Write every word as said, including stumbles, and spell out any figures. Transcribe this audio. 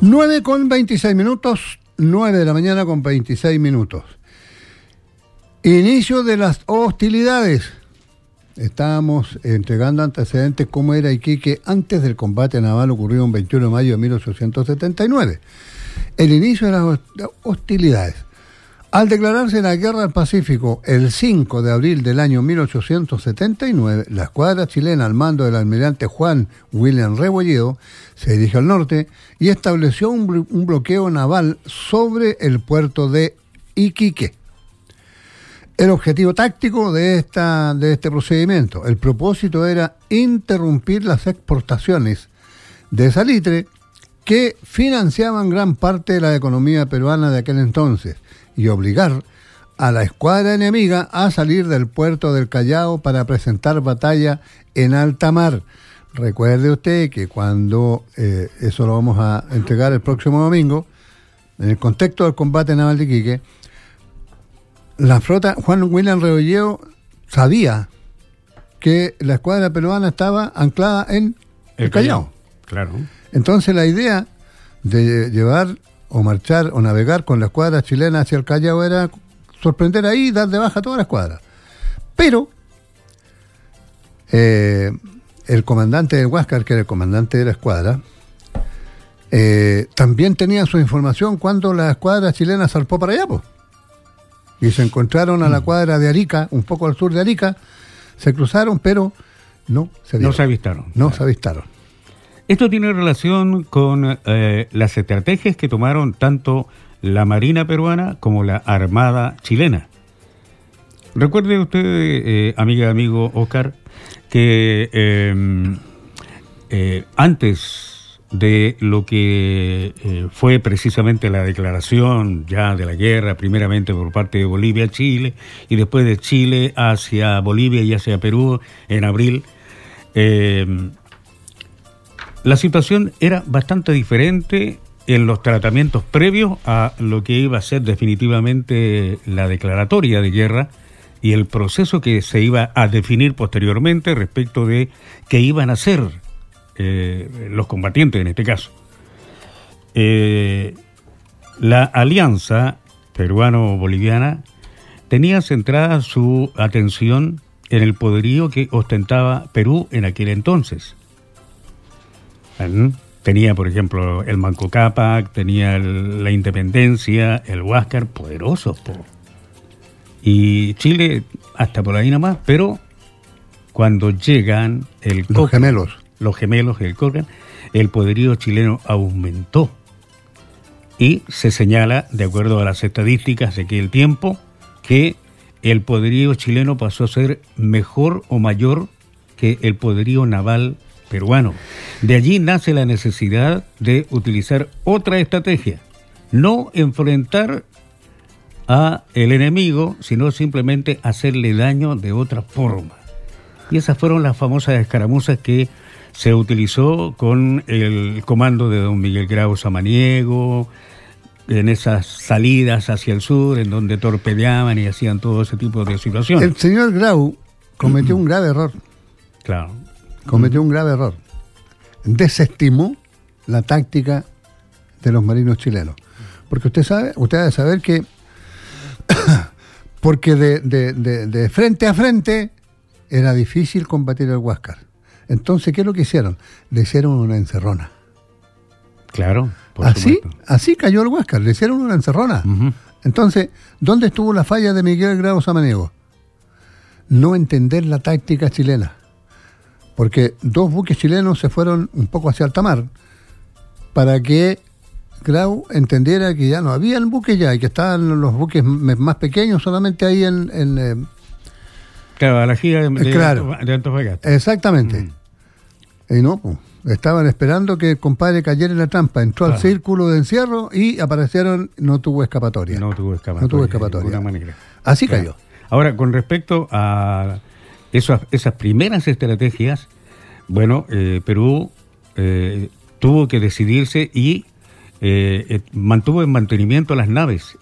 nueve con veintiséis minutos, nueve de la mañana con veintiséis minutos. Inicio de las hostilidades. Estábamos entregando antecedentes cómo era Iquique antes del combate naval ocurrido el veintiuno de mayo de mil ochocientos setenta y nueve. El inicio de las hostilidades. Al declararse la guerra del Pacífico el cinco de abril del año mil ochocientos setenta y nueve, la escuadra chilena al mando del almirante Juan William Rebolledo se dirige al norte y estableció un, blo- un bloqueo naval sobre el puerto de Iquique. El objetivo táctico de, esta, de este procedimiento, el propósito era interrumpir las exportaciones de salitre que financiaban gran parte de la economía peruana de aquel entonces y obligar a la escuadra enemiga a salir del puerto del Callao para presentar batalla en alta mar. Recuerde usted que cuando, eh, eso lo vamos a entregar el próximo domingo, en el contexto del combate naval de Iquique, la flota, Juan William Rebolledo sabía que la escuadra peruana estaba anclada en el, el Callao. Callao. Claro. Entonces la idea de llevar o marchar o navegar con la escuadra chilena hacia el Callao era sorprender ahí y dar de baja a toda la escuadra. Pero eh, el comandante del Huáscar, que era el comandante de la escuadra, eh, también tenía su información cuando la escuadra chilena zarpó para allá, pues. Y se encontraron a la cuadra de Arica, un poco al sur de Arica, se cruzaron, pero no se vieron. No se avistaron. No se avistaron. Esto tiene relación con eh, las estrategias que tomaron tanto la Marina peruana como la Armada chilena. Recuerde usted, eh, amiga, amigo Oscar, que eh, eh, antes de lo que eh, fue precisamente la declaración ya de la guerra, primeramente por parte de Bolivia a Chile, y después de Chile hacia Bolivia y hacia Perú en abril, eh, la situación era bastante diferente en los tratamientos previos a lo que iba a ser definitivamente la declaratoria de guerra y el proceso que se iba a definir posteriormente respecto de qué iban a hacer Eh, los combatientes en este caso. Eh, la alianza peruano-boliviana tenía centrada su atención en el poderío que ostentaba Perú en aquel entonces. ¿Mm? Tenía, por ejemplo, el Manco Cápac, tenía el, la Independencia, el Huáscar, poderosos, po. Y Chile hasta por ahí nomás, pero cuando llegan el Los Cochrane, gemelos. los gemelos, el Cochrane, el poderío chileno aumentó. Y se señala, de acuerdo a las estadísticas de aquel tiempo, que el poderío chileno pasó a ser mejor o mayor que el poderío naval peruano. De allí nace la necesidad de utilizar otra estrategia, no enfrentar a el enemigo, sino simplemente hacerle daño de otra forma. Y esas fueron las famosas escaramuzas que se utilizó con el comando de don Miguel Grau Samaniego, en esas salidas hacia el sur, en donde torpedeaban y hacían todo ese tipo de situaciones. El señor Grau cometió un grave error. Claro. Cometió un grave error. Desestimó la táctica de los marinos chilenos. Porque usted sabe, usted debe saber que porque de, de, de, de frente a frente era difícil combatir el Huáscar. Entonces, ¿qué es lo que hicieron? Le hicieron una encerrona. Claro, por así, supuesto. Así cayó el Huáscar, le hicieron una encerrona. Uh-huh. Entonces, ¿dónde estuvo la falla de Miguel Grau Samaniego? No entender la táctica chilena. Porque dos buques chilenos se fueron un poco hacia alta mar para que Grau entendiera que ya no habían buques ya y que estaban los buques más pequeños solamente ahí en... en eh, Claro, a la gira de, de, claro, de Antofagasta. Exactamente. Mm. Y no, pues, estaban esperando que el compadre cayera en la trampa. Entró claro. al círculo de encierro y aparecieron, no tuvo escapatoria. No tuvo escapatoria. No tuvo escapatoria. De ninguna manera. Así claro. cayó. Ahora, con respecto a esas, esas primeras estrategias, bueno, eh, Perú eh, tuvo que decidirse y eh, eh, mantuvo en mantenimiento las naves.